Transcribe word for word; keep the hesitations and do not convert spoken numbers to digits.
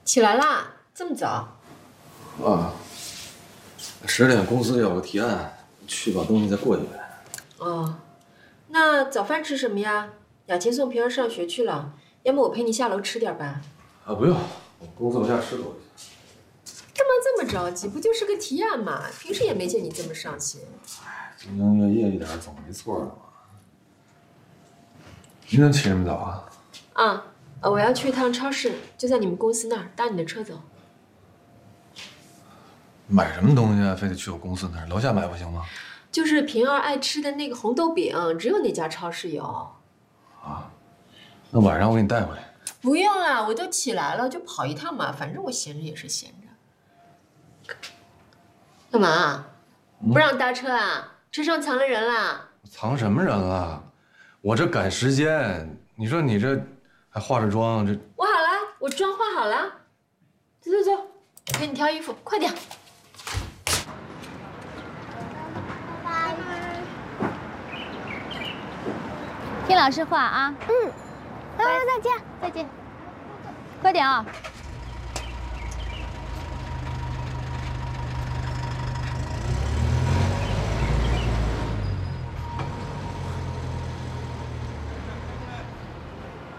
起来啦，这么早？ 啊，十点公司有个提案，去把东西再过去呗。 哦，那早饭吃什么呀？雅琴送平儿上学去了，要么我陪你下楼吃点吧。 啊，不用，我公司楼下吃过一下。 干嘛这么着急？不就是个提案嘛，平时也没见你这么上心。 哎，兢兢业业一点总没错的嘛。今天起这么早啊？ 啊，呃，我要去一趟超市，就在你们公司那儿，搭你的车走。 买什么东西啊？非得去我公司那儿？楼下买不行吗？ 就是平儿爱吃的那个红豆饼，只有那家超市有。 啊，那晚上我给你带回来。 不用了，我都起来了，就跑一趟嘛，反正我闲着也是闲着。干嘛？不让搭车啊？车上藏了人啦？ 藏什么人了？我这赶时间，你说你这还化着妆，这我好了，我妆化好了。走走走，给你挑衣服，快点。 拜拜。 听老师话啊。 嗯。拜拜，再见。 再见。快点啊！